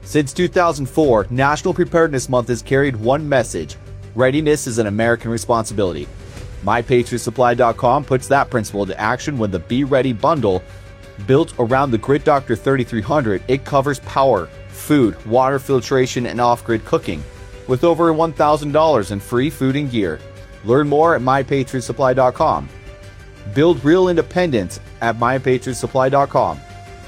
Since 2004, National Preparedness Month has carried one message: readiness is an American responsibility. MyPatriotSupply.com puts that principle into action when the Be Ready bundle, built around the Grid Doctor 3300, it covers power, food, water filtration, and off-grid cooking, with over $1,000 in free food and gear. Learn more at MyPatriotSupply.com. Build real independence at MyPatriotSupply.com.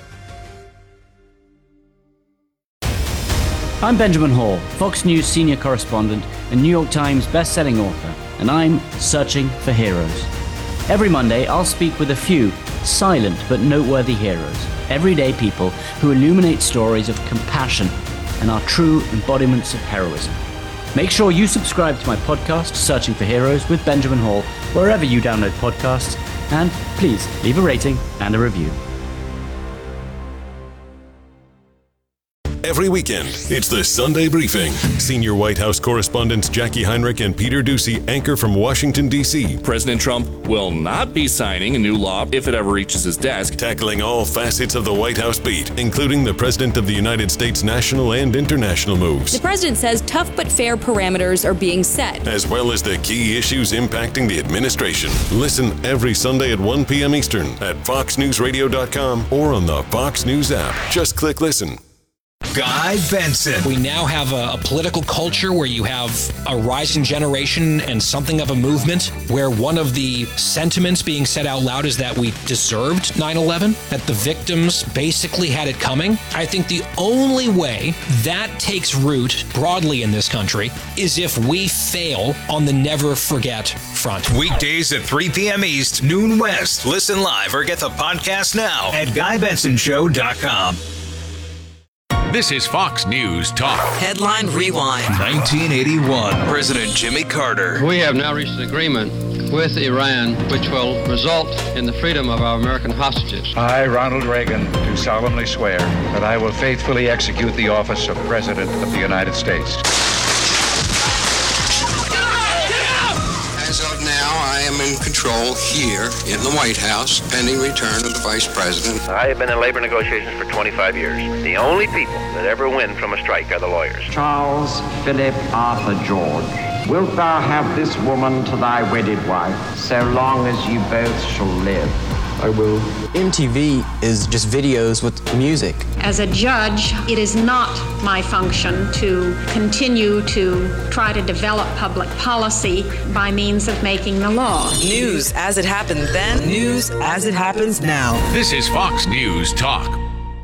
I'm Benjamin Hall, Fox News senior correspondent and New York Times best-selling author, and I'm searching for heroes. Every Monday, I'll speak with a few silent but noteworthy heroes, everyday people who illuminate stories of compassion and are true embodiments of heroism. Make sure you subscribe to my podcast, Searching for Heroes with Benjamin Hall, wherever you download podcasts, and please leave a rating and a review. Every weekend, it's the Sunday Briefing. Senior White House correspondents Jackie Heinrich and Peter Doocy anchor from Washington, D.C. President Trump will not be signing a new law if it ever reaches his desk. Tackling all facets of the White House beat, including the President of the United States' national and international moves. The president says tough but fair parameters are being set, as well as the key issues impacting the administration. Listen every Sunday at 1 p.m. Eastern at FoxNewsRadio.com or on the Fox News app. Just click listen. Guy Benson. We now have a political culture where you have a rising generation and something of a movement where one of the sentiments being said out loud is that we deserved 9/11, that the victims basically had it coming. I think the only way that takes root broadly in this country is if we fail on the never forget front. Weekdays at 3 p.m. East, noon West. Listen live or get the podcast now at GuyBensonShow.com. This is Fox News Talk. Headline Rewind. 1981. President Jimmy Carter. We have now reached an agreement with Iran which will result in the freedom of our American hostages. I, Ronald Reagan, do solemnly swear that I will faithfully execute the office of President of the United States. As of now, I am in control here in the White House, pending return of the Vice President. I have been in labor negotiations for 25 years. The only people that ever win from a strike are the lawyers. Charles Philip Arthur George, wilt thou have this woman to thy wedded wife, so long as you both shall live? I will. MTV is just videos with music. As a judge, it is not my function to continue to try to develop public policy by means of making the law. News as it happened then, news as it happens now. This is Fox News Talk.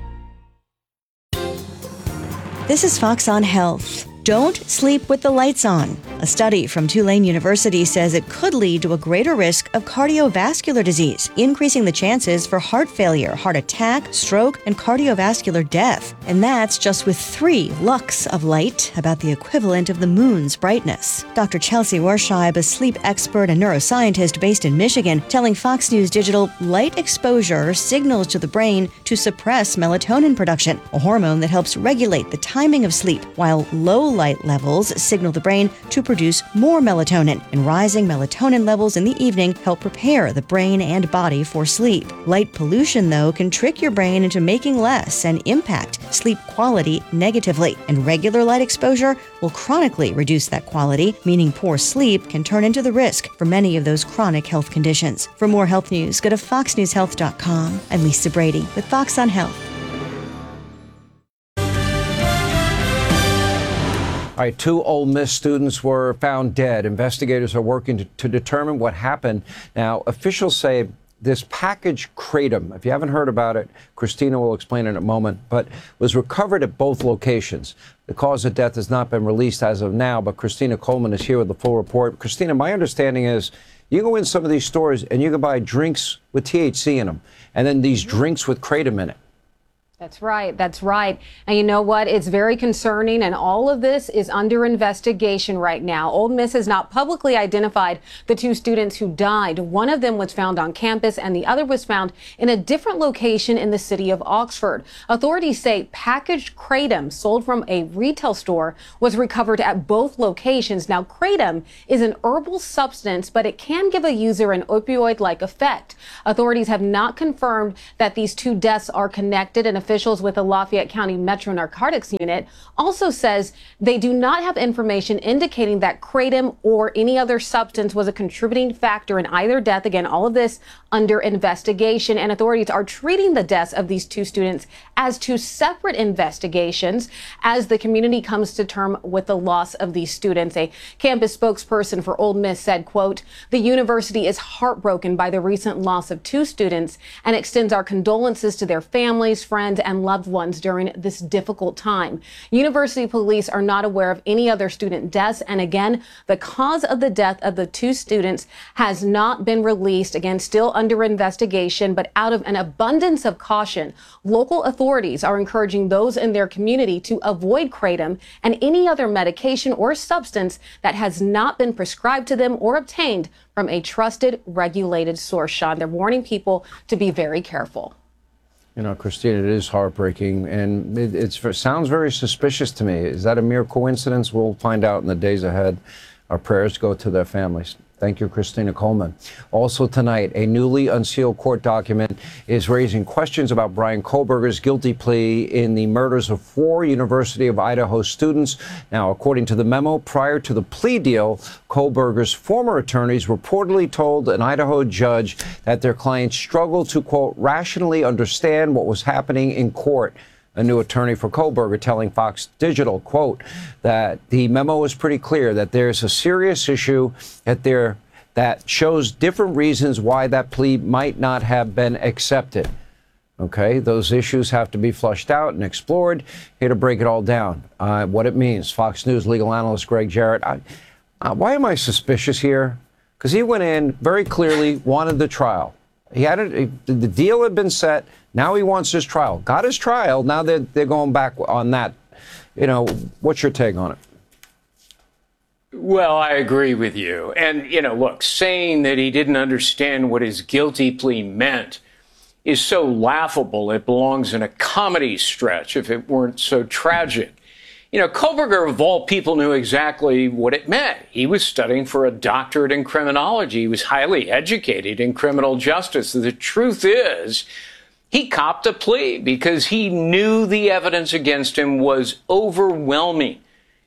This is Fox on Health. Don't sleep with the lights on. A study from Tulane University says it could lead to a greater risk of cardiovascular disease, increasing the chances for heart failure, heart attack, stroke, and cardiovascular death. And that's just with 3 lux of light, about the equivalent of the moon's brightness. Dr. Chelsea Warscheib, a sleep expert and neuroscientist based in Michigan, telling Fox News Digital light exposure signals to the brain to suppress melatonin production, a hormone that helps regulate the timing of sleep, while low light levels signal the brain to produce more melatonin, and rising melatonin levels in the evening help prepare the brain and body for sleep. Light pollution, though, can trick your brain into making less and impact sleep quality negatively, and regular light exposure will chronically reduce that quality, meaning poor sleep can turn into the risk for many of those chronic health conditions. For more health news, go to foxnewshealth.com. I'm Lisa Brady with Fox on Health. All right, 2 Ole Miss students were found dead. Investigators are working to determine what happened. Now, officials say this package kratom, if you haven't heard about it, Christina will explain in a moment, but was recovered at both locations. The cause of death has not been released as of now, but Christina Coleman is here with the full report. Christina, my understanding is you go in some of these stores and you can buy drinks with THC in them, and then these drinks with kratom in it. That's right. That's right. And you know what? It's very concerning, and all of this is under investigation right now. Ole Miss has not publicly identified the 2 students who died. One of them was found on campus, and the other was found in a different location in the city of Oxford. Authorities say packaged kratom sold from a retail store was recovered at both locations. Now, kratom is an herbal substance, but it can give a user an opioid-like effect. Authorities have not confirmed that these 2 deaths are connected, and officials with the Lafayette County Metro Narcotics Unit also says they do not have information indicating that kratom or any other substance was a contributing factor in either death. Again, all of this under investigation, and authorities are treating the deaths of these two students as two separate investigations as the community comes to term with the loss of these students. A campus spokesperson for Ole Miss said, quote, "The university is heartbroken by the recent loss of two students and extends our condolences to their families, friends, and loved ones during this difficult time. University police are not aware of any other student deaths, and again, the cause of the death of the two students has not been released. Again, still under investigation, but out of an abundance of caution, local authorities are encouraging those in their community to avoid kratom and any other medication or substance that has not been prescribed to them or obtained from a trusted, regulated source." Sean, they're warning people to be very careful. You know, Christina, it is heartbreaking, and it sounds very suspicious to me. Is that a mere coincidence? We'll find out in the days ahead. Our prayers go to their families. Thank you, Christina Coleman. Also tonight, a newly unsealed court document is raising questions about Bryan Kohberger's guilty plea in the murders of 4 University of Idaho students. Now, according to the memo, prior to the plea deal, Kohberger's former attorneys reportedly told an Idaho judge that their client struggled to, quote, rationally understand what was happening in court. A new attorney for Kohberger telling Fox Digital, quote, that the memo is pretty clear that there's a serious issue that shows different reasons why that plea might not have been accepted. Okay, those issues have to be flushed out and explored. Here to break it all down, what it means. Fox News legal analyst Greg Jarrett. Why am I suspicious here? Because he went in very clearly, wanted the trial. He had it. The deal had been set. Now he wants his trial. Got his trial. Now they're going back on that. You know, what's your take on it? Well, I agree with you. And, you know, look, saying that he didn't understand what his guilty plea meant is so laughable. It belongs in a comedy stretch if it weren't so tragic. You know, Kohberger, of all people, knew exactly what it meant. He was studying for a doctorate in criminology. He was highly educated in criminal justice. The truth is, he copped a plea because he knew the evidence against him was overwhelming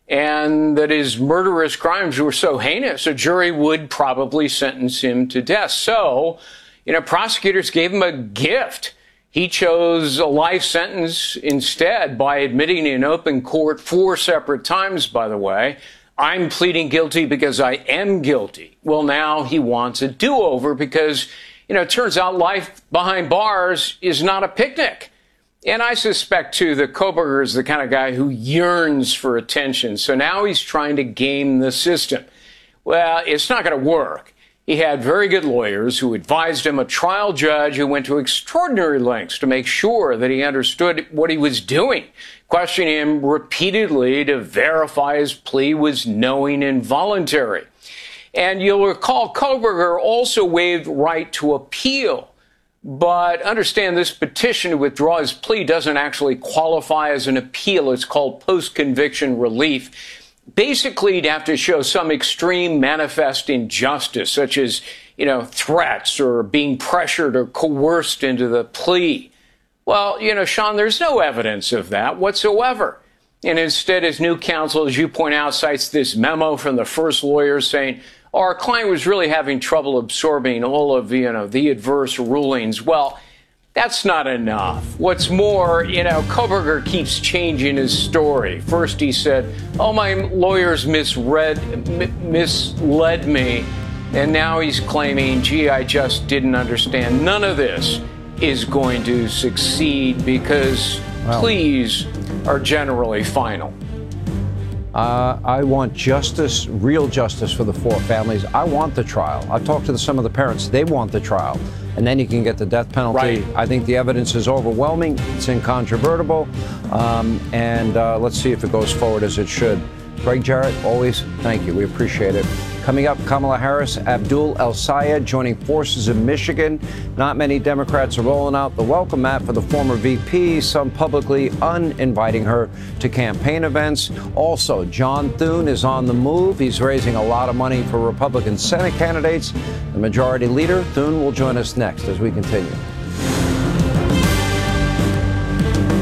and that his murderous crimes were so heinous, a jury would probably sentence him to death. So, you know, prosecutors gave him a gift. He chose a life sentence instead by admitting in open court 4 separate times, by the way, "I'm pleading guilty because I am guilty." Well, now he wants a do-over because, you know, it turns out life behind bars is not a picnic. And I suspect, too, that Kohberger is the kind of guy who yearns for attention. So now he's trying to game the system. Well, it's not going to work. He had very good lawyers who advised him, a trial judge who went to extraordinary lengths to make sure that he understood what he was doing, questioning him repeatedly to verify his plea was knowing and voluntary. And you'll recall Kohberger also waived right to appeal. But understand this petition to withdraw his plea doesn't actually qualify as an appeal. It's called post-conviction relief. Basically, you'd have to show some extreme manifest injustice, such as, you know, threats or being pressured or coerced into the plea. Well, you know, Sean, there's no evidence of that whatsoever. And instead, his new counsel, as you point out, cites this memo from the first lawyer saying, our client was really having trouble absorbing all of, you know, the adverse rulings. Well, that's not enough. What's more, you know, Kohberger keeps changing his story. First he said, oh, my lawyers misled me. And now he's claiming, gee, I just didn't understand. None of this is going to succeed because pleas are generally final. I want justice, real justice for the 4 families. I want the trial. I've talked to some of the parents. They want the trial. And then you can get the death penalty. Right. I think the evidence is overwhelming. It's incontrovertible. And let's see if it goes forward as it should. Greg Jarrett, always thank you. We appreciate it. Coming up, Kamala Harris, Abdul El-Sayed joining forces in Michigan. Not many Democrats are rolling out the welcome mat for the former VP, some publicly uninviting her to campaign events. Also, John Thune is on the move. He's raising a lot of money for Republican Senate candidates. The majority leader, Thune, will join us next as we continue.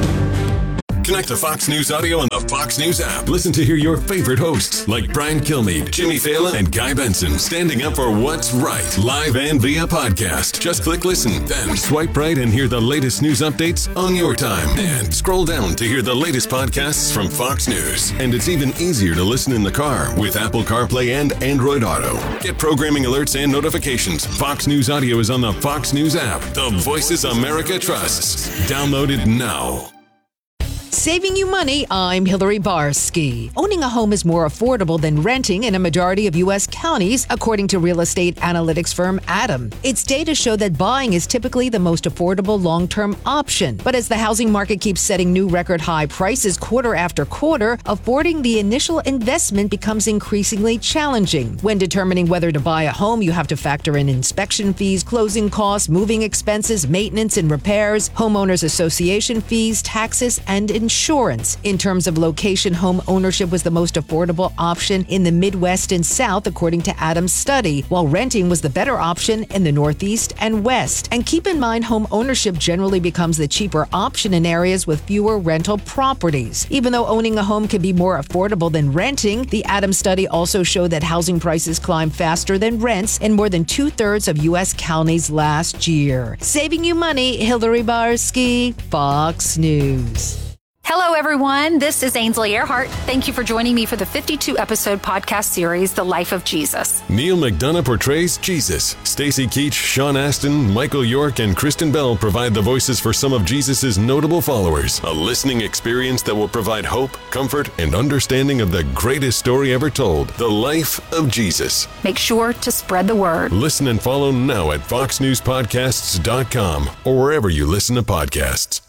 Connect to Fox News Audio on the Fox News app. Listen to hear your favorite hosts like Brian Kilmeade, Jimmy Fallon, and Guy Benson standing up for what's right, live and via podcast. Just click listen, then swipe right and hear the latest news updates on your time. And scroll down to hear the latest podcasts from Fox News. And it's even easier to listen in the car with Apple CarPlay and Android Auto. Get programming alerts and notifications. Fox News Audio is on the Fox News app. The Voices America trusts. Download it now. Saving you money, I'm Hillary Barsky. Owning a home is more affordable than renting in a majority of U.S. counties, according to real estate analytics firm Adam. Its data show that buying is typically the most affordable long-term option. But as the housing market keeps setting new record high prices quarter after quarter, affording the initial investment becomes increasingly challenging. When determining whether to buy a home, you have to factor in inspection fees, closing costs, moving expenses, maintenance and repairs, homeowners association fees, taxes, and insurance. In terms of location, home ownership was the most affordable option in the Midwest and South, according to Adam's study, while renting was the better option in the Northeast and West. And keep in mind, home ownership generally becomes the cheaper option in areas with fewer rental properties. Even though owning a home can be more affordable than renting, the Adams study also showed that housing prices climb faster than rents in more than 2/3 of U.S. counties last year. Saving you money, Hillary Barsky, Fox News. Hello, everyone. This is Ainsley Earhart. Thank you for joining me for the 52-episode podcast series, The Life of Jesus. Neil McDonough portrays Jesus. Stacy Keach, Sean Astin, Michael York, and Kristen Bell provide the voices for some of Jesus' notable followers. A listening experience that will provide hope, comfort, and understanding of the greatest story ever told, The Life of Jesus. Make sure to spread the word. Listen and follow now at foxnewspodcasts.com or wherever you listen to podcasts.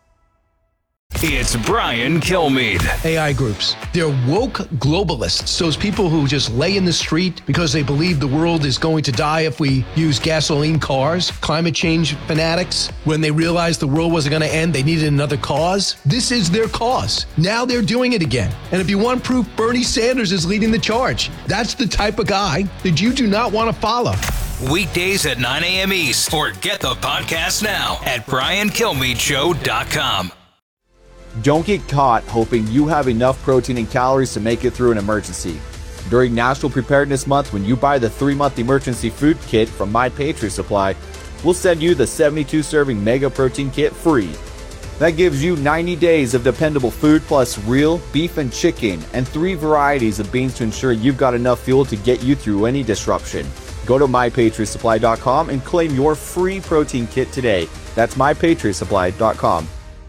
It's Brian Kilmeade. AI groups. They're woke globalists. Those people who just lay in the street because they believe the world is going to die if we use gasoline cars. Climate change fanatics. When they realized the world wasn't going to end, they needed another cause. This is their cause. Now they're doing it again. And if you want proof, Bernie Sanders is leading the charge. That's the type of guy that you do not want to follow. Weekdays at 9 a.m. East. Or get the podcast now at BrianKilmeadeShow.com. Don't get caught hoping you have enough protein and calories to make it through an emergency. During National Preparedness Month, when you buy the 3-month emergency food kit from My Patriot Supply, we'll send you the 72-serving Mega Protein Kit free. That gives you 90 days of dependable food plus real beef and chicken and 3 varieties of beans to ensure you've got enough fuel to get you through any disruption. Go to MyPatriotSupply.com and claim your free protein kit today. That's MyPatriotSupply.com.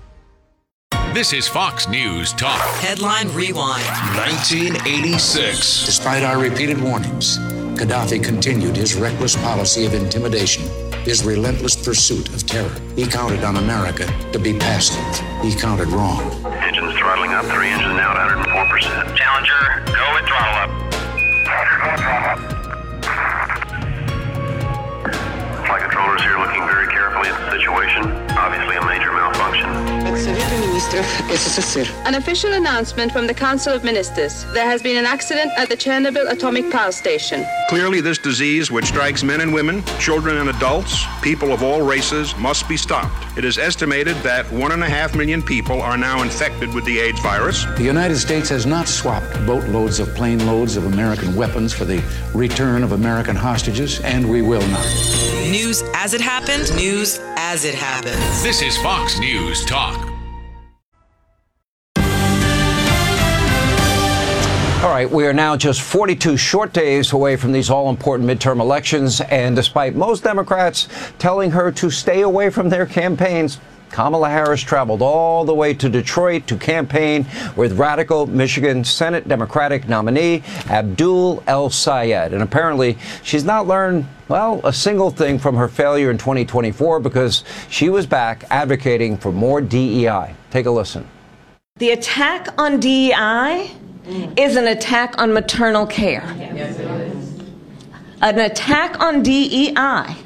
This is Fox News Talk. Headline Rewind. 1986. Despite our repeated warnings, Gaddafi continued his reckless policy of intimidation, his relentless pursuit of terror. He counted on America to be passive. He counted wrong. Engines throttling up, 3 engines now at 104%. Challenger, go with throttle up. Flight controllers here looking very carefully at the situation. Obviously a major malfunction. An official announcement from the Council of Ministers. There has been an accident at the Chernobyl atomic power station. Clearly, this disease, which strikes men and women, children and adults, people of all races, must be stopped. It is estimated that 1.5 million people are now infected with the AIDS virus. The United States has not swapped boatloads of plane loads of American weapons for the return of American hostages, and we will not. News as it happened, news as it happens. This is Fox News Talk. All right, we are now just 42 short days away from these all-important midterm elections, and despite most Democrats telling her to stay away from their campaigns, Kamala Harris traveled all the way to Detroit to campaign with radical Michigan Senate Democratic nominee Abdul El-Sayed. And apparently she's not learned, well, a single thing from her failure in 2024 because she was back advocating for more DEI. Take a listen. The attack on DEI is an attack on maternal care. Yes, it is. An attack on DEI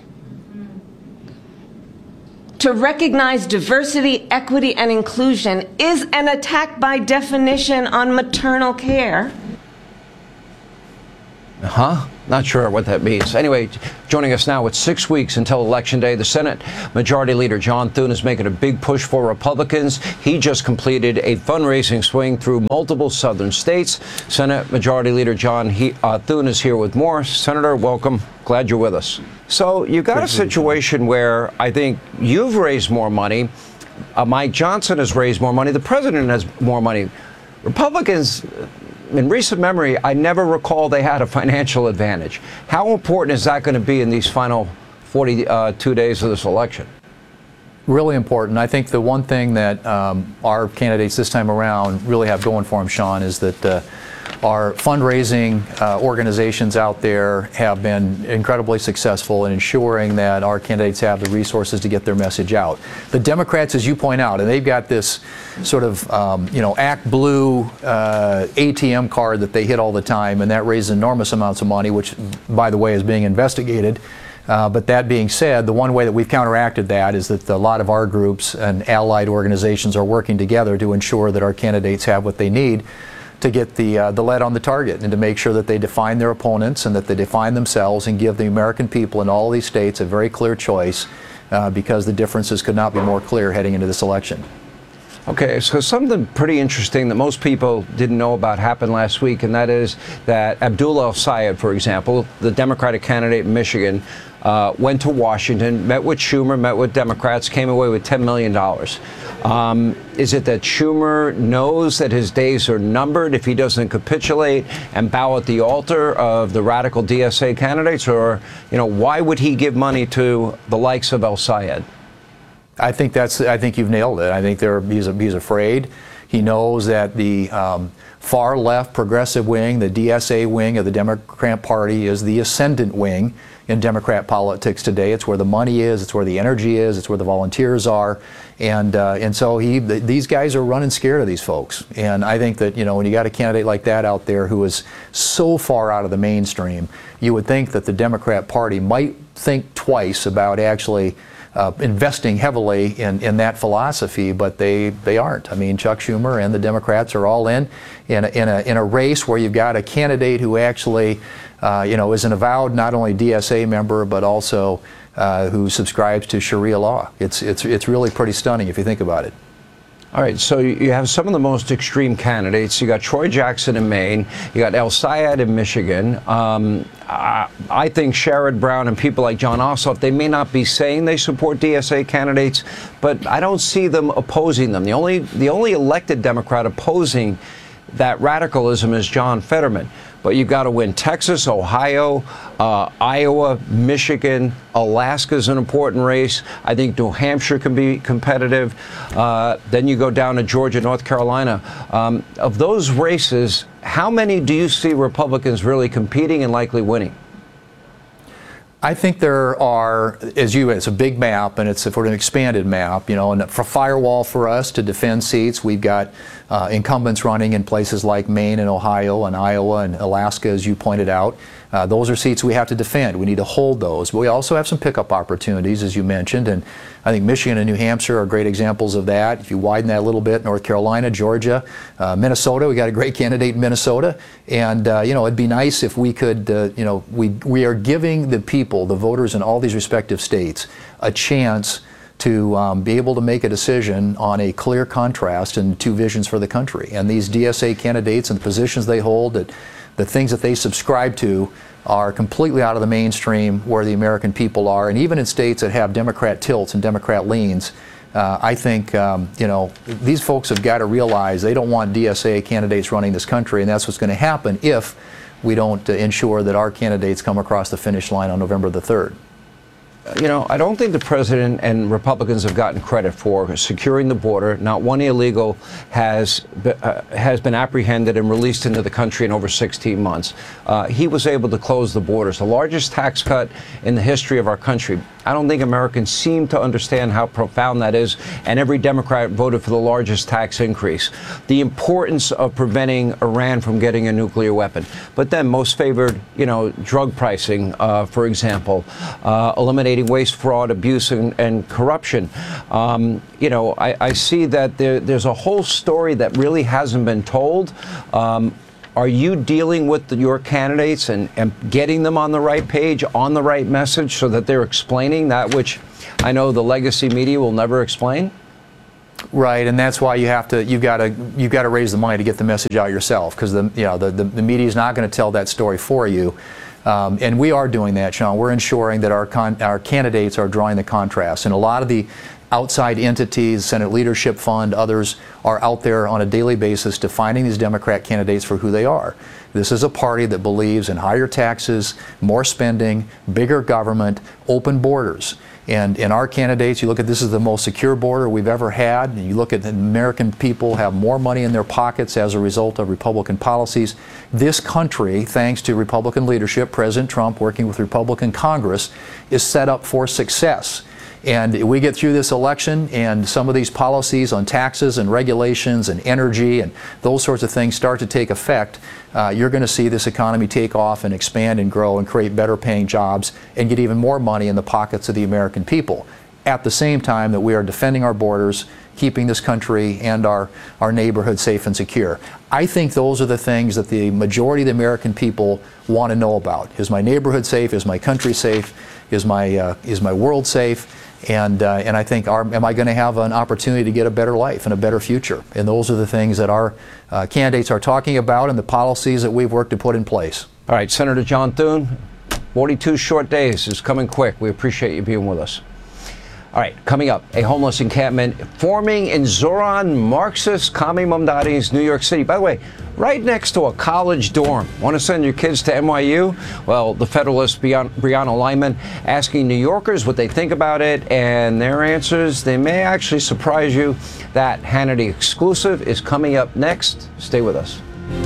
to recognize diversity, equity, and inclusion is an attack by definition on maternal care. Not sure what that means. Anyway, joining us now with 6 weeks until Election Day, the Senate Majority Leader John Thune is making a big push for Republicans. He just completed a fundraising swing through multiple southern states. Senate Majority Leader John Thune is here with more. Senator, welcome. Glad you're with us. So you got a situation where I think you've raised more money. Mike Johnson has raised more money. The president has more money. Republicans, in recent memory, I never recall they had a financial advantage. How important is that going to be in these final 42 days of this election? Really important. I think the one thing that our candidates this time around really have going for them, Sean, is that our fundraising organizations out there have been incredibly successful in ensuring that our candidates have the resources to get their message out. The Democrats, as you point out, and they've got this sort of, Act Blue ATM card that they hit all the time, and that raises enormous amounts of money, which, by the way, is being investigated. But that being said, the one way that we've counteracted that is that a lot of our groups and allied organizations are working together to ensure that our candidates have what they need to get the lead on the target and to make sure that they define their opponents and that they define themselves and give the American people in all these states a very clear choice because the differences could not be more clear heading into this election. Okay, so something pretty interesting that most people didn't know about happened last week, and that is that Abdul El-Sayed, for example, the Democratic candidate in Michigan, went to Washington, met with Schumer, met with Democrats, came away with $10 million. Is it that Schumer knows that his days are numbered if he doesn't capitulate and bow at the altar of the radical DSA candidates? Or, why would he give money to the likes of El-Sayed? I think you've nailed it. I think he's afraid. He knows that the far left progressive wing, the DSA wing of the Democrat Party, is the ascendant wing in Democrat politics today. It's where the money is, it's where the energy is, it's where the volunteers are, and so these guys are running scared of these folks. And I think that when you got a candidate like that out there who is so far out of the mainstream, you would think that the Democrat Party might think twice about actually investing heavily in that philosophy, but they aren't. I mean, Chuck Schumer and the Democrats are all in a race where you've got a candidate who actually is an avowed not only DSA member but also who subscribes to Sharia law. It's really pretty stunning if you think about it. All right, so you have some of the most extreme candidates. You got Troy Jackson in Maine. You got El-Sayed in Michigan. I think Sherrod Brown and people like Jon Ossoff, they may not be saying they support DSA candidates, but I don't see them opposing them. The only elected Democrat opposing that radicalism is John Fetterman. But you've got to win Texas, Ohio, Iowa, Michigan. Alaska's an important race. I think New Hampshire can be competitive. Then you go down to Georgia, North Carolina. Of those races, how many do you see Republicans really competing and likely winning? I think there are, it's a big map, and it's for an expanded map, and for firewall for us to defend seats, we've got incumbents running in places like Maine and Ohio and Iowa and Alaska, as you pointed out. Those are seats we have to defend. We need to hold those. But we also have some pickup opportunities, as you mentioned, and I think Michigan and New Hampshire are great examples of that. If you widen that a little bit, North Carolina, Georgia, Minnesota, we got a great candidate in Minnesota, and it'd be nice if we could, we are giving the people, the voters in all these respective states, a chance to be able to make a decision on a clear contrast and two visions for the country. And these DSA candidates and the positions they hold, the things that they subscribe to, are completely out of the mainstream where the American people are. And even in states that have Democrat tilts and Democrat leans, I think these folks have got to realize they don't want DSA candidates running this country, and that's what's going to happen if we don't ensure that our candidates come across the finish line on November the 3rd. I don't think the president and Republicans have gotten credit for securing the border. Not one illegal has been apprehended and released into the country in over 16 months. He was able to close the borders, the largest tax cut in the history of our country. I don't think Americans seem to understand how profound that is, and every Democrat voted for the largest tax increase. The importance of preventing Iran from getting a nuclear weapon. But then most favored, drug pricing, for example, eliminating waste, fraud, abuse, and corruption. I see that there's a whole story that really hasn't been told. Are you dealing with your candidates and getting them on the right page, on the right message, so that they're explaining that which I know the legacy media will never explain? Right, and that's why you've got to raise the money to get the message out yourself, because the media is not going to tell that story for you. And we are doing that, Sean. We're ensuring that our candidates are drawing the contrast. And a lot of the outside entities, Senate Leadership Fund, others, are out there on a daily basis defining these Democrat candidates for who they are. This is a party that believes in higher taxes, more spending, bigger government, open borders. And in our candidates, you look at this is the most secure border we've ever had. And you look at the American people have more money in their pockets as a result of Republican policies. This country, thanks to Republican leadership, President Trump working with Republican Congress, is set up for success. And we get through this election and some of these policies on taxes and regulations and energy and those sorts of things start to take effect, you're going to see this economy take off and expand and grow and create better paying jobs and get even more money in the pockets of the American people. At the same time that we are defending our borders, keeping this country and our neighborhood safe and secure. I think those are the things that the majority of the American people want to know about. Is my neighborhood safe? Is my country safe? Is my world safe? And I think, am I going to have an opportunity to get a better life and a better future? And those are the things that our candidates are talking about and the policies that we've worked to put in place. All right, Senator John Thune, 42 short days is coming quick. We appreciate you being with us. All right, coming up, a homeless encampment forming in Zoran Marxist Kami Mamdani's New York City. By the way, right next to a college dorm. Want to send your kids to NYU? Well, the Federalist Brianna Lyman asking New Yorkers what they think about it, and their answers, they may actually surprise you. That Hannity exclusive is coming up next. Stay with us.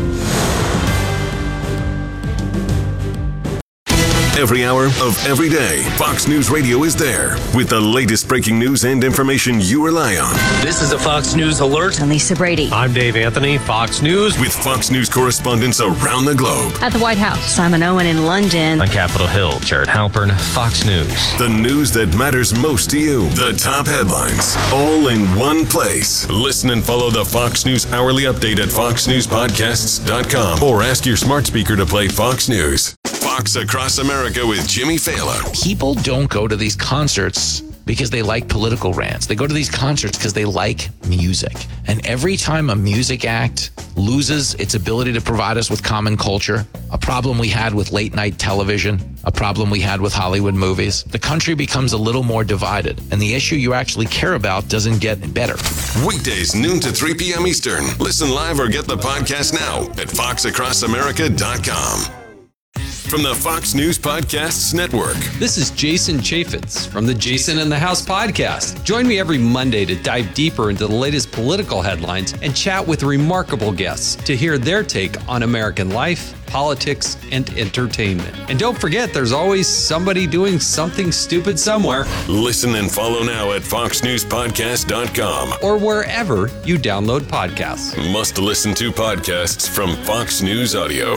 Every hour of every day, Fox News Radio is there with the latest breaking news and information you rely on. This is a Fox News alert. I'm Lisa Brady. I'm Dave Anthony, Fox News. With Fox News correspondents around the globe. At the White House, Simon Owen in London. On Capitol Hill, Jared Halpern, Fox News. The news that matters most to you. The top headlines, all in one place. Listen and follow the Fox News Hourly Update at foxnewspodcasts.com or ask your smart speaker to play Fox News. Fox Across America with Jimmy Fallon. People don't go to these concerts because they like political rants. They go to these concerts because they like music. And every time a music act loses its ability to provide us with common culture, a problem we had with late night television, a problem we had with Hollywood movies, the country becomes a little more divided. And the issue you actually care about doesn't get better. Weekdays, noon to 3 p.m. Eastern. Listen live or get the podcast now at foxacrossamerica.com. From the Fox News Podcasts Network. This is Jason Chaffetz from the Jason in the House podcast. Join me every Monday to dive deeper into the latest political headlines and chat with remarkable guests to hear their take on American life, politics, and entertainment. And don't forget, there's always somebody doing something stupid somewhere. Listen and follow now at foxnewspodcast.com or wherever you download podcasts. Must listen to podcasts from Fox News Audio.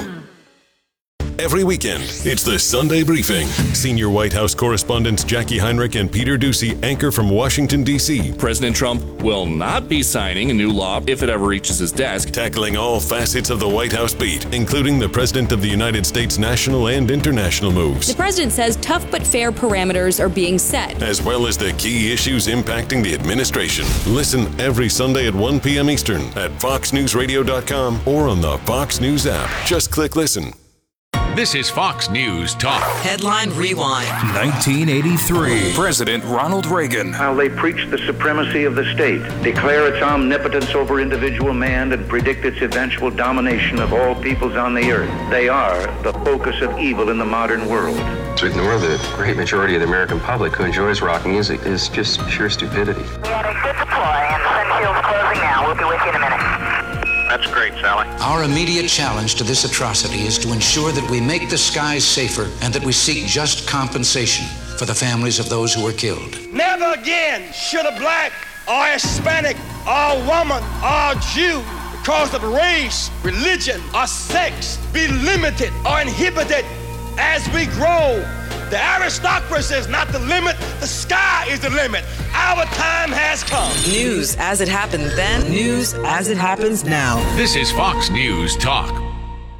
Every weekend, it's the Sunday Briefing. Senior White House correspondents Jackie Heinrich and Peter Doocy anchor from Washington, D.C. President Trump will not be signing a new law if it ever reaches his desk. Tackling all facets of the White House beat, including the President of the United States' national and international moves. The president says tough but fair parameters are being set, as well as the key issues impacting the administration. Listen every Sunday at 1 p.m. Eastern at foxnewsradio.com or on the Fox News app. Just click listen. This is Fox News Talk. Headline Rewind. 1983. President Ronald Reagan. How they preach the supremacy of the state, declare its omnipotence over individual man, and predict its eventual domination of all peoples on the earth. They are the focus of evil in the modern world. To ignore the great majority of the American public who enjoys rock music is just pure stupidity. We had a good deploy, and Sunshield's closing now. We'll be with you in a minute. That's great, Sally. Our immediate challenge to this atrocity is to ensure that we make the skies safer and that we seek just compensation for the families of those who were killed. Never again should a black or Hispanic or woman or Jew, because of race, religion, or sex, be limited or inhibited as we grow. The aristocracy is not the limit. The sky is the limit. Our time has come. News as it happened then, news as it happens now. This is Fox News Talk.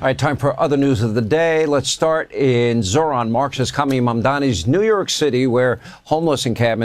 right, time for other news of the day. Let's start in Zoran Marxist Kami Mamdani's New York City, where homeless encampments